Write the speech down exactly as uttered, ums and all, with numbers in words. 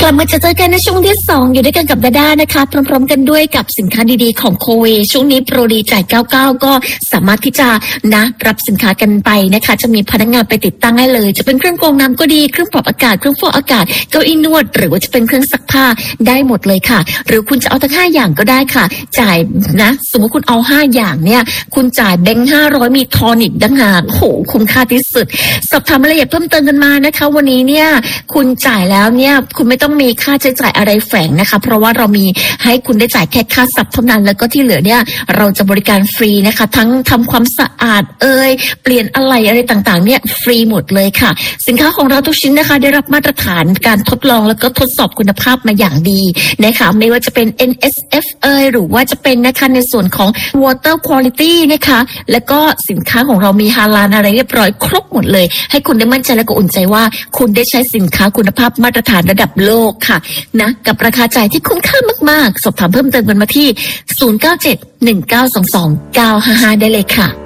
กลับมาเจอกันในช่วงที่สองอยู่ด้วยกันกับดาด้านะคะพร้อมๆกันด้วยกับสินค้าดีๆของโคเวช่วงนี้โปรดีจ่ายเก้าสิบเก้าก็สามารถที่จะนะรับสินค้ากันไปนะคะจะมีพนักงานไปติดตั้งให้เลยจะเป็นเครื่องกรองน้ำก็ดีเครื่องปรับอากาศเครื่องฟอกอากาศเก้าอี้นวดหรือว่าจะเป็นเครื่องซักผ้าได้หมดเลยค่ะหรือคุณจะเอาทั้งห้าอย่างก็ได้ค่ะจ่ายนะสมมติคุณเอาห้าอย่างเนี่ยคุณจ่ายแบงค์ห้าร้อยมีทอนิกดังหากโหคุ้มค่าที่สุดสอบถามรายละเอียดเพิ่มเติมกันมานะคะวันนี้เนี่ยคุณจ่ายแล้วเนี่ยคุณไม่ต้องมีค่าใช้จ่ายอะไรแฝงนะคะเพราะว่าเรามีให้คุณได้จ่ายแค่ค่าซับเท่านั้นแล้วก็ที่เหลือเนี่ยเราจะบริการฟรีนะคะทั้งทำความสะอาดเอ่ยเปลี่ยนอะไหล่อะไรต่างๆเนี่ยฟรีหมดเลยค่ะสินค้าของเราทุกชิ้นนะคะได้รับมาตรฐานการทดลองแล้วก็ทดสอบคุณภาพมาอย่างดีนะคะไม่ว่าจะเป็น เอ็น เอส เอฟ เอ่ยหรือว่าจะเป็นนะคะในส่วนของ water quality นะคะแล้วก็สินค้าของเรามีฮาลาลอะไรเรียบร้อยครบหมดเลยให้คุณได้มั่นใจและก็อุ่นใจว่าคุณได้ใช้สินค้าคุณภาพมาตรฐานระดับโลกค่ะนะกับราคาจ่ายที่คุ้มค่ามากๆสอบถามเพิ่มเติมกันมาที่ศูนย์ เก้า เจ็ด หนึ่ง เก้า สอง สอง เก้า ห้า ห้าได้เลยค่ะ